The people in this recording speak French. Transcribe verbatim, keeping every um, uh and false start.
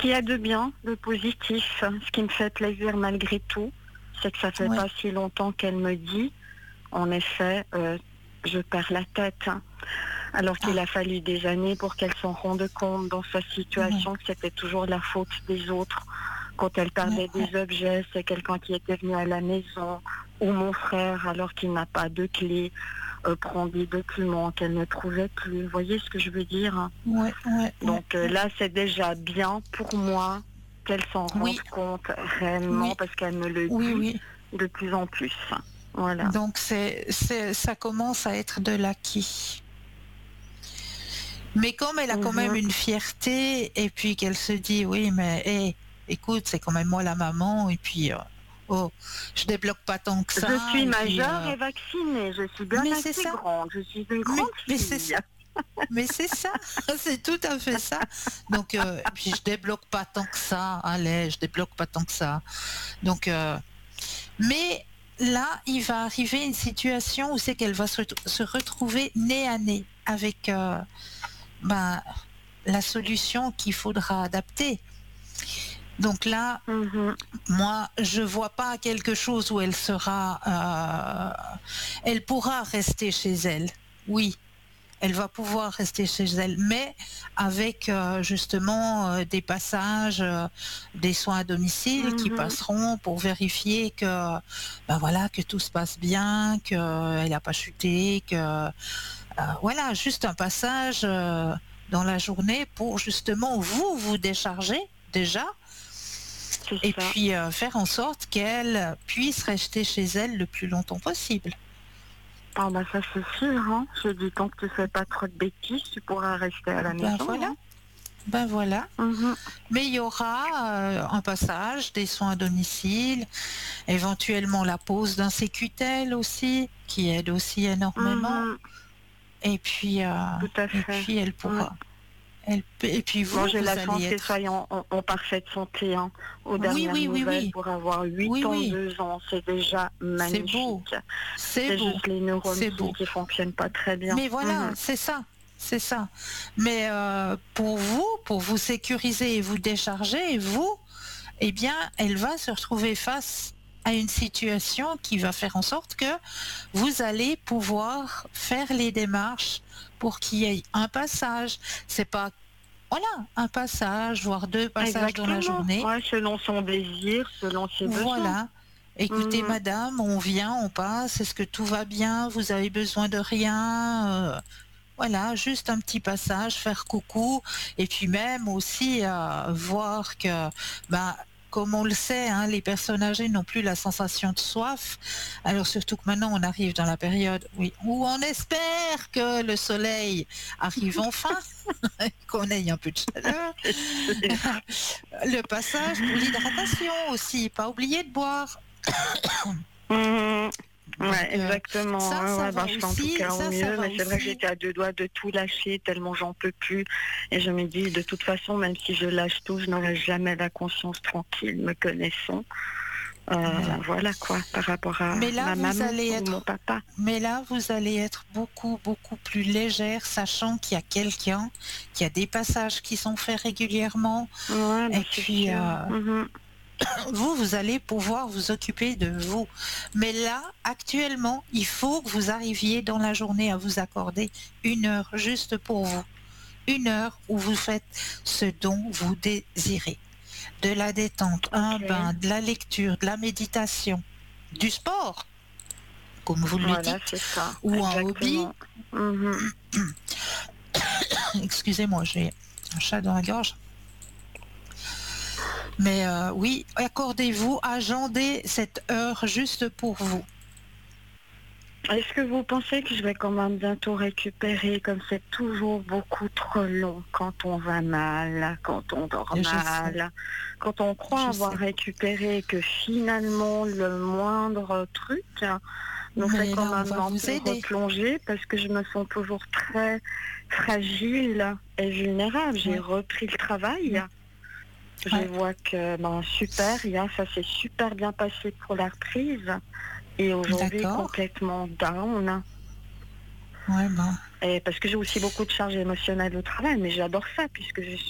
qu'il y a de bien, de positif, ce qui me fait plaisir malgré tout, c'est que ça fait Ouais. pas si longtemps qu'elle me dit, en effet, euh, je perds la tête. Alors qu'il Ah. a fallu des années pour qu'elle s'en rende compte dans sa situation Ouais. que c'était toujours la faute des autres. Quand elle perdait Ouais, des objets, c'est quelqu'un qui était venu à la maison, ou mon frère, alors qu'il n'a pas de clé, euh, prend des documents qu'elle ne trouvait plus. Vous voyez ce que je veux dire? ouais, ouais, ouais, Donc euh, ouais. là, c'est déjà bien pour moi qu'elle s'en rende Oui, compte réellement, oui, parce qu'elle me le oui, dit oui. de plus en plus. Voilà. Donc c'est, c'est, ça commence à être de l'acquis. Mais comme elle a quand même Mhm. une fierté, et puis qu'elle se dit, oui, mais hey, écoute, c'est quand même moi la maman, et puis, euh, oh, je débloque pas tant que Je ça, suis et puis, majeure euh, et vaccinée, je suis bien mais c'est assez ça, grande, je suis une grande mais, mais c'est fille. ça, mais c'est ça, c'est tout à fait ça. Donc, euh, et puis je débloque pas tant que ça, allez, je débloque pas tant que ça. Donc, euh, mais là, il va arriver une situation où c'est qu'elle va se, se retrouver nez à nez avec euh, ben, la solution qu'il faudra adapter. Donc là, Mhm. moi, je vois pas quelque chose où elle sera, euh, elle pourra rester chez elle. Oui, elle va pouvoir rester chez elle, mais avec euh, justement euh, des passages, euh, des soins à domicile qui Mhm. passeront pour vérifier que, ben voilà, que tout se passe bien, qu'elle n'a pas chuté, que euh, voilà, juste un passage euh, dans la journée pour justement vous vous décharger déjà C'est et ça. puis euh, faire en sorte qu'elle puisse rester chez elle le plus longtemps possible. Ah bah ça c'est sûr, hein. Je dis tant que tu fais pas trop de bêtises, tu pourras rester à la Ben maison, voilà, hein. ben voilà. Mhm. Mais il y aura euh, un passage, des soins à domicile, éventuellement la pose d'un sécutel aussi, qui aide aussi énormément. Mhm. Et puis, euh, Tout à et fait. puis elle Mm. pourra. Elle, et puis Bon, vous, j'ai vous la allez chance qu'elle être. soit en, en- en parfaite santé, hein. Aux Oui, dernières oui, oui, nouvelles, oui. pour avoir huit Oui, ans, oui. deux ans, c'est déjà C'est beau. magnifique. C'est C'est beau. juste les neurones C'est qui, beau. qui fonctionnent pas très bien. Mais voilà, Mhm. c'est ça. C'est ça. Mais euh, pour vous, pour vous sécuriser et vous décharger, vous, eh bien, elle va se retrouver face à une situation qui va faire en sorte que vous allez pouvoir faire les démarches pour qu'il y ait un passage. C'est pas, voilà, un passage, voire deux passages dans la Exactement. journée. Ouais, selon son désir, selon ses besoins. Voilà. Écoutez, Mhm. madame, on vient, on passe, est-ce que tout va bien? Vous avez besoin de rien? Euh, Voilà, juste un petit passage, faire coucou, et puis même aussi euh, voir que, ben, comme on le sait, hein, les personnes âgées n'ont plus la sensation de soif. Alors surtout que maintenant on arrive dans la période, oui, où on espère que le soleil arrive enfin, qu'on ait un peu de chaleur. C'est sûr. Le passage pour l'hydratation aussi, pas oublier de boire. Mhm. Ouais, Donc euh, exactement. ça, Ouais, ça ouais, ben, va je fais en tout aussi, cas au ça, ça mieux, va mais c'est vrai que aussi. j'étais à deux doigts de tout lâcher tellement j'en peux plus. Et je me dis, de toute façon, même si je lâche tout, je n'aurai jamais la conscience tranquille, me connaissant. Euh, Voilà. voilà quoi, par rapport à Mais là, ma vous maman allez ou mon être, papa. mais là, vous allez être beaucoup, beaucoup plus légère, sachant qu'il y a quelqu'un, qu'il y a des passages qui sont faits régulièrement, Ouais, et ben c'est puis sûr. euh, Mhm. vous, vous allez pouvoir vous occuper de vous. Mais là, actuellement, il faut que vous arriviez dans la journée à vous accorder une heure juste pour vous, une heure où vous faites ce dont vous désirez, de la détente, un Ok, bain, de la lecture, de la méditation, du sport, comme vous le voilà, dites, c'est ça, ou un hobby. exactement. Mhm. Excusez-moi, j'ai un chat dans la gorge. Mais euh, oui, accordez-vous, agendez cette heure juste pour vous. Est-ce que vous pensez que je vais quand même bientôt récupérer, comme c'est toujours beaucoup trop long quand on va mal, quand on dort Je sais, mal, quand on croit je avoir sais. récupéré, que finalement le moindre truc nous fait Mais quand là, on même va un vous peu aider. replonger parce que je me sens toujours très fragile et vulnérable. J'ai Ouais, repris le travail. ouais, Je ouais. vois que ben, super, Yann, ça s'est super bien passé pour la reprise. Et aujourd'hui, D'accord. complètement down. Ouais, ben, Et parce que j'ai aussi beaucoup de charges émotionnelles au travail, mais j'adore ça puisque je